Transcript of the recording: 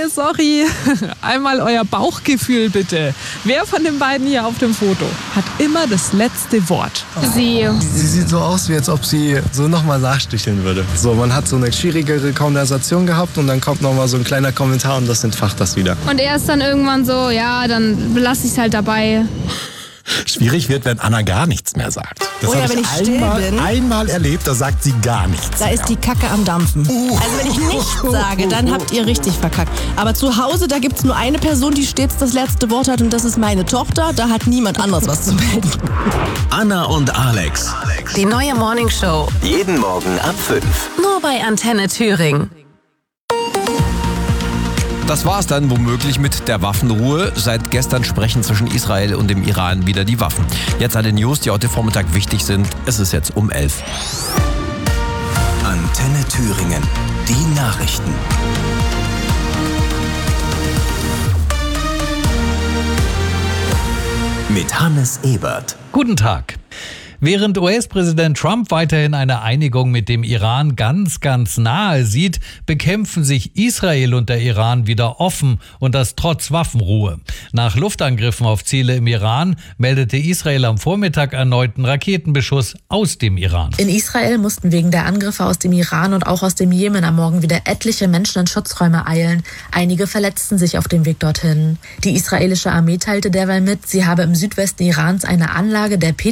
sorry. Einmal euer Bauchgefühl bitte. Wer von den beiden hier auf dem Foto hat immer das letzte Wort? Sie. Sie sieht so aus, wie als ob sie so nochmal nachsticheln würde. So, man hat so eine schwierigere Konversation gehabt und dann kommt nochmal so ein kleiner Kommentar und das entfacht das wieder. Und er ist dann irgendwann so, ja, dann belasse ich es halt dabei. Schwierig wird, wenn Anna gar nichts mehr sagt. Das Oder habe wenn ich still bin. einmal erlebt, da sagt sie gar nichts Da mehr. ist die Kacke am Dampfen. Also wenn ich nichts sage, dann habt ihr richtig verkackt. Aber zu Hause, da gibt's nur eine Person, die stets das letzte Wort hat und das ist meine Tochter. Da hat niemand anderes was zu melden. Anna und Alex. Die neue Morningshow. Jeden Morgen ab 5. Nur bei Antenne Thüringen. Das war's dann womöglich mit der Waffenruhe. Seit gestern sprechen zwischen Israel und dem Iran wieder die Waffen. Jetzt alle News, die heute Vormittag wichtig sind. Es ist jetzt um 11. Antenne Thüringen. Die Nachrichten. Mit Hannes Ebert. Guten Tag. Während US-Präsident Trump weiterhin eine Einigung mit dem Iran ganz nahe sieht, bekämpfen sich Israel und der Iran wieder offen und das trotz Waffenruhe. Nach Luftangriffen auf Ziele im Iran meldete Israel am Vormittag erneuten Raketenbeschuss aus dem Iran. In Israel mussten wegen der Angriffe aus dem Iran und auch aus dem Jemen am Morgen wieder etliche Menschen in Schutzräume eilen. Einige verletzten sich auf dem Weg dorthin. Die israelische Armee teilte derweil mit, sie habe im Südwesten Irans eine Anlage der